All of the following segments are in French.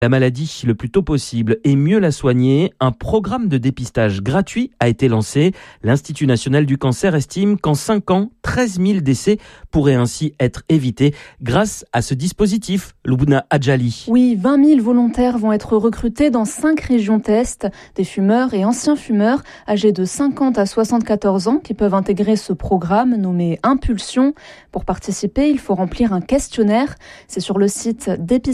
la maladie le plus tôt possible et mieux la soigner. Un programme de dépistage gratuit a été lancé. L'Institut national du cancer estime qu'en 5 ans, 13 000 décès pourraient ainsi être évités grâce à ce dispositif. Lubna Adjali. Oui, 20 000 volontaires vont être recrutés dans 5 régions test. Des fumeurs et anciens fumeurs âgés de 50 à 74 ans qui peuvent intégrer ce programme nommé Impulsion. Pour participer, il faut remplir un questionnaire. C'est sur le site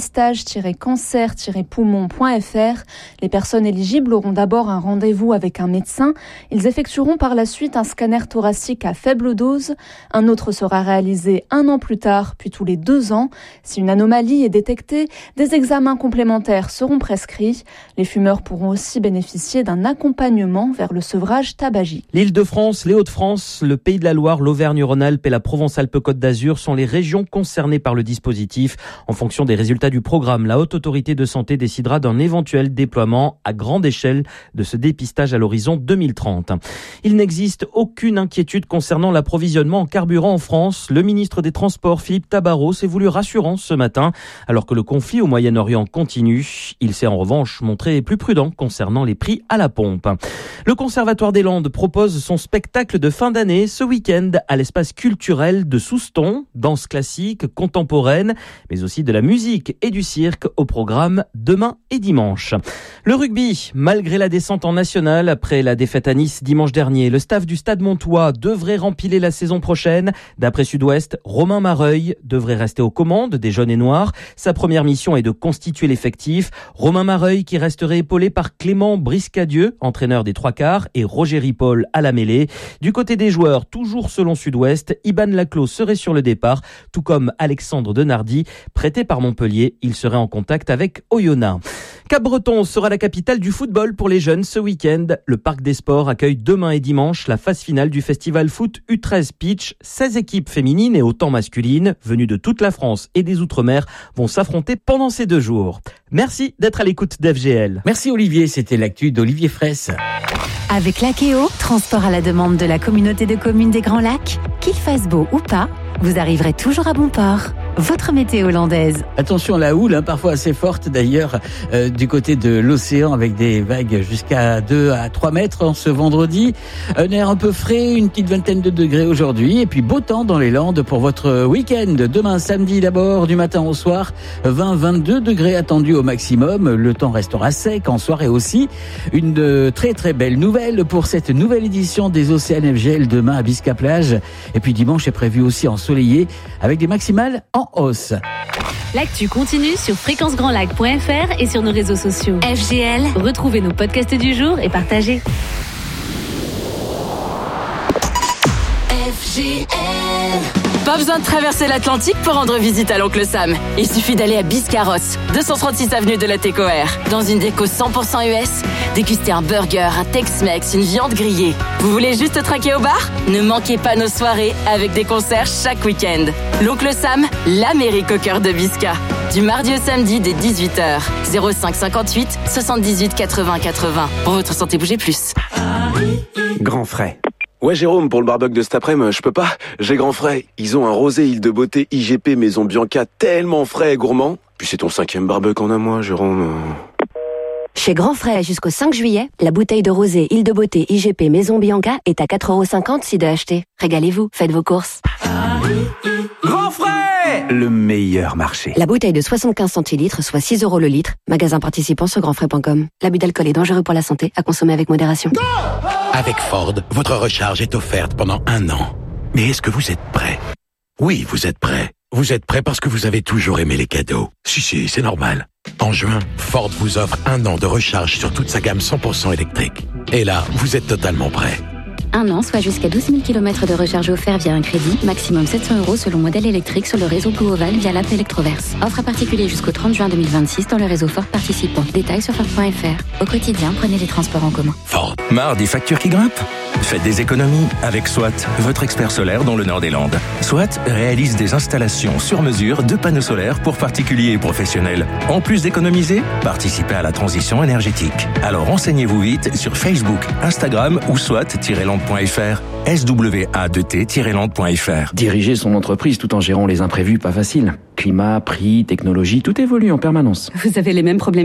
dépistage-cancer-poumon.fr. Les personnes éligibles auront d'abord un rendez-vous avec un médecin. Ils effectueront par la suite un scanner thoracique à faible dose. Un autre sera réalisé 1 an plus tard, puis tous les 2 ans. Si une anomalie est détectée, des examens complémentaires seront prescrits. Les fumeurs pourront aussi bénéficier d'un accompagnement vers le sevrage tabagique. L'Île-de-France, les Hauts-de-France, le Pays de la Loire, l'Auvergne-Rhône-Alpes et la Provence-Alpes-Côte d'Azur sont les régions concernées par le dispositif. En fonction des résultats du programme, la Haute Autorité de Santé décidera d'un éventuel déploiement à grande échelle de ce dépistage à l'horizon 2030. Il n'existe aucune inquiétude concernant l'approvisionnement en carburant en France. Le ministre des Transports, Philippe Tabarot, s'est voulu rassurant ce matin. Alors que le conflit au Moyen-Orient continue, il s'est en revanche montré plus prudent concernant les prix à la pompe. Le Conservatoire des Landes propose son spectacle de fin d'année ce week-end à l'espace culturel de Souston. Danse classique, contemporaine, mais aussi de la musique et du cirque au programme demain et dimanche. Le rugby, malgré la descente en nationale après la défaite à Nice dimanche dernier, le staff du Stade Montois devrait rempiler la saison prochaine. D'après Sud-Ouest, Romain Mareuil devrait rester aux commandes des jaunes et noirs. Sa première mission est de constituer l'effectif. Romain Mareuil qui resterait épaulé par Clément Briscadieu, entraîneur des 3/4, et Roger Ripoll à la mêlée. Du côté des joueurs, toujours selon Sud-Ouest, Iban Laclos serait sur le départ, tout comme Alexandre Denardi, prêté par Montpellier. Il serait en contact avec Oyonnax. Cap-Breton sera la capitale du football pour les jeunes ce week-end. Le Parc des Sports accueille demain et dimanche la phase finale du festival foot U13 Pitch. 16 équipes féminines et autant masculines, venues de toute la France et des Outre-mer, vont s'affronter pendant ces 2 jours. Merci d'être à l'écoute d'FGL. Merci Olivier, c'était l'actu d'Olivier Fraisse. Avec Lakeo, transport à la demande de la communauté de communes des Grands Lacs, qu'il fasse beau ou pas, vous arriverez toujours à bon port. Votre météo hollandaise. Attention à la houle, parfois assez forte d'ailleurs, du côté de l'océan avec des vagues jusqu'à 2 à 3 mètres en ce vendredi. Un air un peu frais, une petite vingtaine de degrés aujourd'hui et puis beau temps dans les Landes pour votre week-end. Demain samedi d'abord, du matin au soir, 20-22 degrés attendus au maximum. Le temps restera sec en soirée aussi. Une très très belle nouvelle pour cette nouvelle édition des Océanes FGL demain à Bisca-Plage. Et puis dimanche est prévu aussi ensoleillé avec des maximales en hausse. L'actu continue sur fréquencegrandlac.fr et sur nos réseaux sociaux. FGL, retrouvez nos podcasts du jour et partagez. FGL. Pas besoin de traverser l'Atlantique pour rendre visite à l'Oncle Sam. Il suffit d'aller à Biscarrosse, 236 avenue de la Técoère. Dans une déco 100% US, déguster un burger, un Tex-Mex, une viande grillée. Vous voulez juste traquer au bar ? Ne manquez pas nos soirées avec des concerts chaque week-end. L'Oncle Sam, l'Amérique au cœur de Bisca. Du mardi au samedi dès 18h. 05 58 78 80 80. Pour votre santé, bougez plus. Grand frais. Ouais Jérôme, pour le barbecue de cet après-midi, je peux pas. J'ai grand frais. Ils ont un rosé île de beauté IGP Maison Bianca tellement frais et gourmand. Puis c'est ton 5e barbecue en un mois, Jérôme. Chez Grand Frais, jusqu'au 5 juillet, la bouteille de rosé île de beauté IGP Maison Bianca est à 4,50 € si de acheter. Régalez-vous, faites vos courses. Grand Frais, le meilleur marché. La bouteille de 75 centilitres, soit 6 € le litre. Magasin participant sur grandfrais.com. L'abus d'alcool est dangereux pour la santé, à consommer avec modération. Avec Ford, votre recharge est offerte pendant 1 an. Mais est-ce que vous êtes prêt ? Oui, vous êtes prêt. Vous êtes prêt parce que vous avez toujours aimé les cadeaux. Si, c'est normal. En juin, Ford vous offre 1 an de recharge sur toute sa gamme 100% électrique. Et là, vous êtes totalement prêt. 1 an, soit jusqu'à 12 000 km de recharge offert via un crédit, maximum 700 € selon modèle électrique sur le réseau Blue Oval via l'app Electroverse. Offre à particulier jusqu'au 30 juin 2026 dans le réseau Ford participant. Détails sur Ford.fr. Au quotidien, prenez les transports en commun. Ford. Marre des factures qui grimpent ? Faites des économies avec SWAT, votre expert solaire dans le nord des Landes. SWAT réalise des installations sur mesure de panneaux solaires pour particuliers et professionnels. En plus d'économiser, participez à la transition énergétique. Alors renseignez-vous vite sur Facebook, Instagram ou swat-land.fr. SWAT-land.fr. Diriger son entreprise tout en gérant les imprévus, pas facile. Climat, prix, technologie, tout évolue en permanence. Vous avez les mêmes problèmes